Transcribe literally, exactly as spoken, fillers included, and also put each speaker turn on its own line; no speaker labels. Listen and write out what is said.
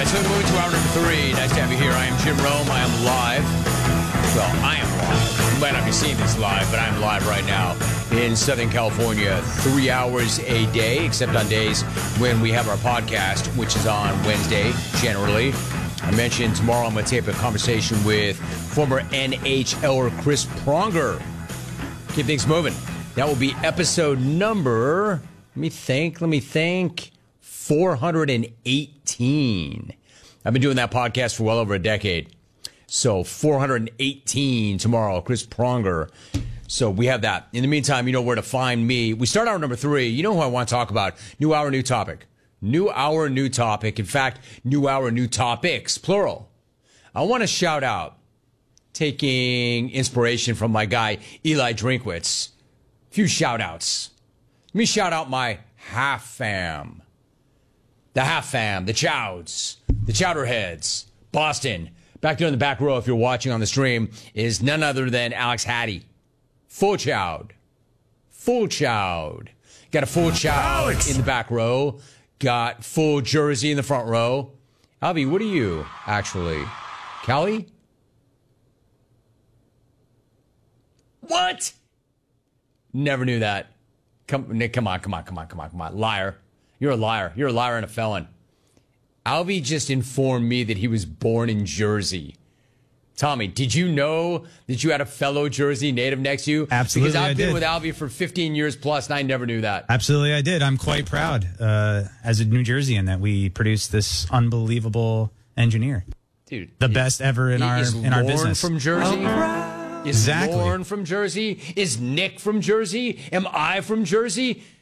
So moving to hour number three. Nice to have you here. I am Jim Rome. I am live. Well, I am live. You might not be seeing this live, but I'm live right now in Southern California. Three hours a day, except on days when we have our podcast, which is on Wednesday, generally. I mentioned tomorrow I'm going to tape a conversation with former N H L er Chris Pronger. Keep things moving. That will be episode number, let me think, let me think, four hundred eighteen. I've been doing that podcast for well over a decade. So four hundred eighteen tomorrow, Chris Pronger. So we have that. In the meantime, you know where to find me. We start hour number three. You know who I want to talk about. New hour, new topic. New hour, new topic. In fact, new hour, new topics, plural. I want to shout out, taking inspiration from my guy, Eli Drinkwitz. A few shout outs. Let me shout out my half fam. The half fam, the Chowds, the Chowderheads, Boston. Back there in the back row, if you're watching on the stream, is none other than Alex Hattie. Full Chowd. Full Chowd. Got a full Chowd in the back row. Got full Jersey in the front row. Albie, what are you, actually? Callie? What? Never knew that. Come, Nick, come on, come on, come on, come on, come on. Liar. You're a liar. You're a liar and a felon. Albie just informed me that he was born in Jersey. Tommy, did you know that you had a fellow Jersey native next to you?
Absolutely,
Because I've
I
been
did.
with Albie for fifteen years plus, and I never knew that.
Absolutely, I did. I'm quite proud uh, as a New Jerseyan that we produced this unbelievable engineer.
Dude.
The
is,
best ever in our
is
in our
Lauren
business.
from Jersey? Is
Exactly.
Lauren from Jersey? Is Nick from Jersey? Am I from Jersey?